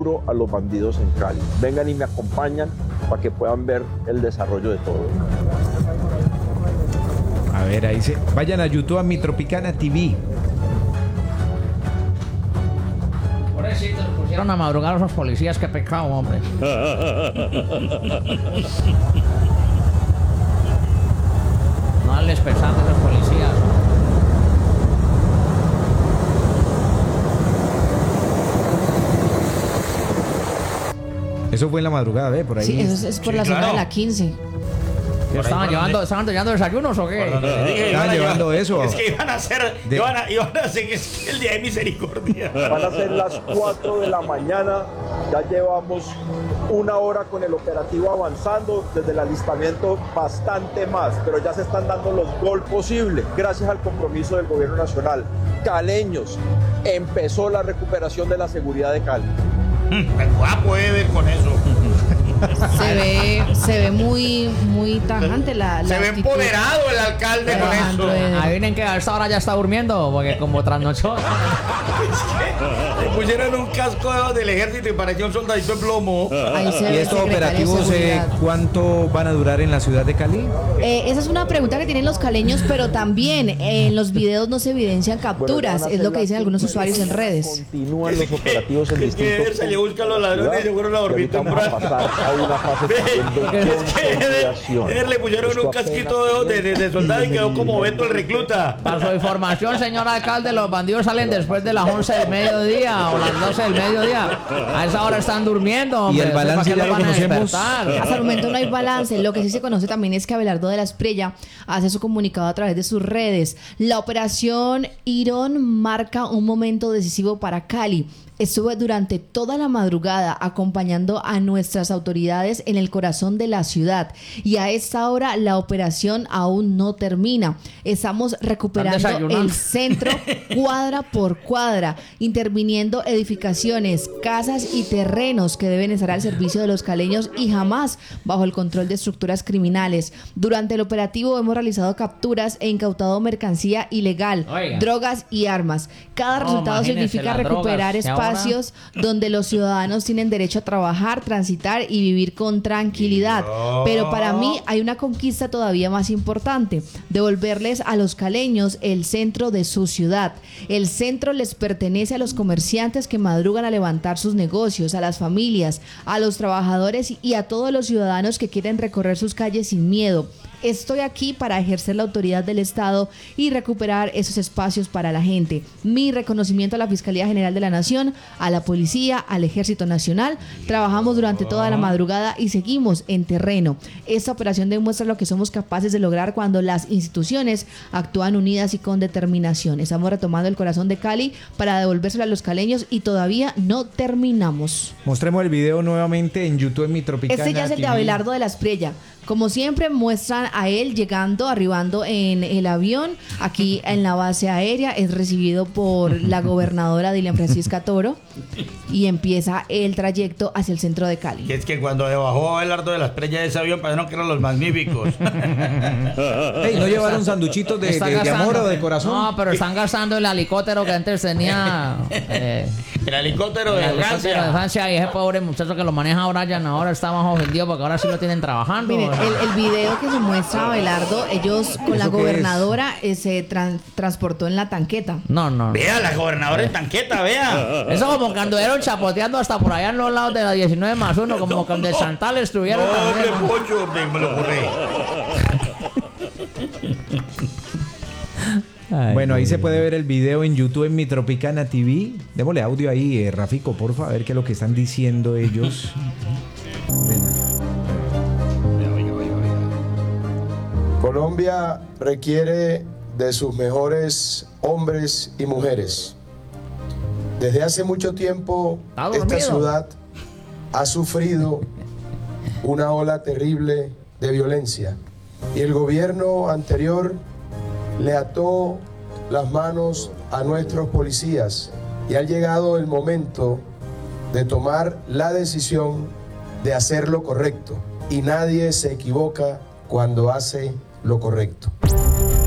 duro a los bandidos en Cali. Vengan y me acompañan para que puedan ver el desarrollo de todo. A ver, ahí se... Vayan a YouTube a Mi Tropicana TV. Pobrecitos, pusieron a madrugar a esos policías, qué pecado, hombre. No darles pesar de esos policías. Eso fue en la madrugada, ¿ve? Por ahí. Sí, eso es por la zona de la 15. ¿Estaban llevando desayunos o qué? Estaban llevando eso. Es que iban a hacer, es que el día de misericordia. Van a ser las 4 de la mañana, ya llevamos 1 hora con el operativo avanzando, desde el alistamiento bastante más, pero ya se están dando los goles posibles gracias al compromiso del gobierno nacional. Caleños, empezó la recuperación de la seguridad de Cali. Puede ver con eso. Se ve muy tajante la se ve actitud. empoderado el alcalde con eso. Adivinen que a esta hora ya está durmiendo, porque como trasnochó. Le pusieron un casco del ejército y parecía un soldadito en plomo. Ahí se ¿Y ve estos secretario de operativos seguridad. cuánto van a durar en la ciudad de Cali? Esa es una pregunta que tienen los caleños, pero también en los videos no se evidencian capturas, es lo que dicen algunos usuarios en redes. Continúan los operativos en distintos Se le buscan los ladrones y se fueron a dormir temprano. a una fase de consolidación. Le pusieron un casquito de soldado y quedó como Beto el recluta. Para su información, señor alcalde, los bandidos salen después de las 11 del mediodía o las 12 del mediodía. A esa hora están durmiendo, hombre. Y el balance ya lo conocemos. Hasta el momento no hay balance. Lo que sí se conoce también es que Abelardo de la Espriella hace su comunicado a través de sus redes. La operación Irón marca un momento decisivo para Cali. Estuve durante toda la madrugada acompañando a nuestras autoridades en el corazón de la ciudad y a esta hora la operación aún no termina. Estamos recuperando el centro cuadra por cuadra, interviniendo edificaciones, casas y terrenos que deben estar al servicio de los caleños y jamás bajo el control de estructuras criminales. Durante el operativo hemos realizado capturas e incautado mercancía ilegal, drogas y armas. Cada resultado significa recuperar espacios donde los ciudadanos tienen derecho a trabajar, transitar y vivir con tranquilidad. Pero para mí hay una conquista todavía más importante: devolverles a los caleños el centro de su ciudad. El centro les pertenece a los comerciantes que madrugan a levantar sus negocios, a las familias, a los trabajadores y a todos los ciudadanos que quieren recorrer sus calles sin miedo. Estoy aquí para ejercer la autoridad del Estado y recuperar esos espacios para la gente. Mi reconocimiento a la Fiscalía General de la Nación, a la Policía, al Ejército Nacional. Trabajamos durante toda la madrugada y seguimos en terreno. Esta operación demuestra lo que somos capaces de lograr cuando las instituciones actúan unidas y con determinación. Estamos retomando el corazón de Cali para devolvérselo a los caleños y todavía no terminamos. Mostremos el video nuevamente en YouTube en Mi Tropicana. Este ya es el de Abelardo de la Espriella. Como siempre, muestran a él arribando en el avión, aquí en la base aérea. Es recibido por la gobernadora Dilian Francisca Toro y empieza el trayecto hacia el centro de Cali. Y es que cuando bajó Abelardo de la Espriella de ese avión, pensaron que eran los magníficos. Hey, ¿no llevaron sanduchitos de amor o de corazón? No, pero están gastando el helicóptero que antes tenía. El helicóptero de Francia. Y ese pobre muchacho que lo maneja Brian ahora está más ofendido porque ahora sí lo tienen trabajando. Miren, el video que se muestra a Abelardo, ellos con la gobernadora se transportó en la tanqueta. No. Vea, la gobernadora en tanqueta, vea. Eso como cuando estuvieron chapoteando hasta por allá en los lados de la 19+1, como cuando de Santal estuvieron también. No, pollo, me lo ocurre. Bueno, ahí se puede ver el video en YouTube en Mi Tropicana TV. Démosle audio ahí, Rafico, porfa, a ver qué es lo que están diciendo ellos. Colombia requiere de sus mejores hombres y mujeres. Desde hace mucho tiempo, esta ciudad ha sufrido una ola terrible de violencia y el gobierno anterior le ató las manos a nuestros policías y ha llegado el momento de tomar la decisión de hacer lo correcto y nadie se equivoca cuando hace lo correcto.